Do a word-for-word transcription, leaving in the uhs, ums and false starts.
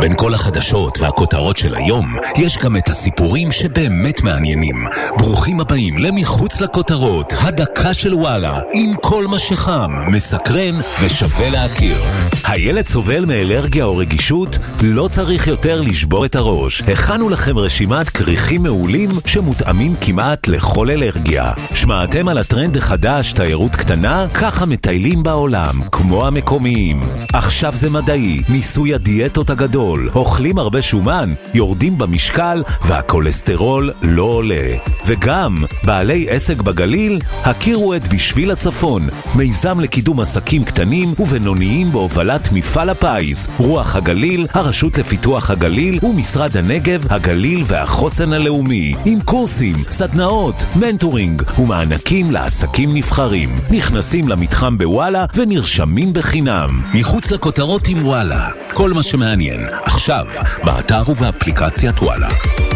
בין כל החדשות והכותרות של היום, יש גם את הסיפורים שבאמת מעניינים. ברוכים הבאים למחוץ לכותרות, הדקה של וואלה, עם כל מה שחם, מסקרן ושווה להכיר. הילד סובל מאלרגיה או רגישות? לא צריך יותר לשבור את הראש. הכנו לכם רשימת כריכים מעולים שמותאמים כמעט לכל אלרגיה. שמעתם על הטרנד החדש, תיירות קטנה? ככה מטיילים בעולם, כמו המקומיים. עכשיו זה מדעי, ניסוי הדיאטות הגדול. אוכלים הרבה שומן, יורדים במשקל, והכולסטרול לא עולה. וגם, בעלי עסק בגליל, הכירו את בשביל הצפון, מיזם לקידום עסקים קטנים ובינוניים בהובלת מפעל הפיס, רוח הגליל, הרשות לפיתוח הגליל ומשרד הנגב, הגליל והחוסן הלאומי, עם קורסים, סדנאות, מנטורינג ומענקים לעסקים נבחרים. נכנסים למתחם בוואלה ונרשמים בחינם. מחוץ לכותרות עם וואלה, כל מה שמעניין, עכשיו, באתר ובאפליקציית וואלה.